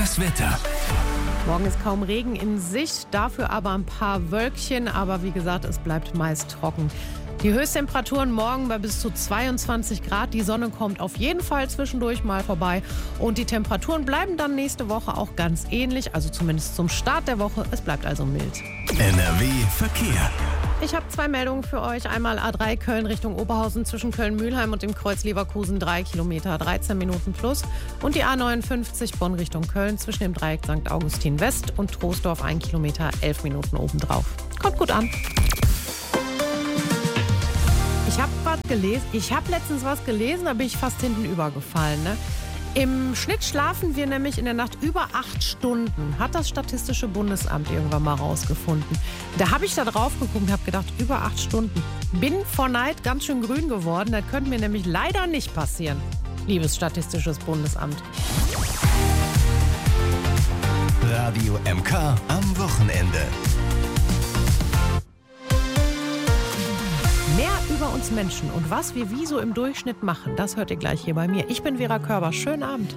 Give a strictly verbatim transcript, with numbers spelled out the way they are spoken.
Das Wetter. Morgen ist kaum Regen in Sicht, dafür aber ein paar Wölkchen. Aber wie gesagt, es bleibt meist trocken. Die Höchsttemperaturen morgen bei bis zu zweiundzwanzig Grad. Die Sonne kommt auf jeden Fall zwischendurch mal vorbei. Und die Temperaturen bleiben dann nächste Woche auch ganz ähnlich. Also zumindest zum Start der Woche. Es bleibt also mild. N R W Verkehr. Ich habe zwei Meldungen für euch. Einmal A drei Köln Richtung Oberhausen zwischen Köln-Mühlheim und dem Kreuz Leverkusen drei Kilometer, dreizehn Minuten plus. Und die A neunundfünfzig Bonn Richtung Köln zwischen dem Dreieck Sankt Augustin West und Troisdorf ein Kilometer, elf Minuten obendrauf. Kommt gut an. Ich habe was gelesen. Ich habe letztens was gelesen, da bin ich fast hinten übergefallen. Ne? Im Schnitt schlafen wir nämlich in der Nacht über acht Stunden, hat das Statistische Bundesamt irgendwann mal rausgefunden. Da habe ich da drauf geguckt und habe gedacht, über acht Stunden. Bin vor Neid ganz schön grün geworden. Das könnte mir nämlich leider nicht passieren, liebes Statistisches Bundesamt. Radio M K am Wochenende. Mehr über uns Menschen und was wir wie so im Durchschnitt machen, das hört ihr gleich hier bei mir. Ich bin Vera Körber. Schönen Abend.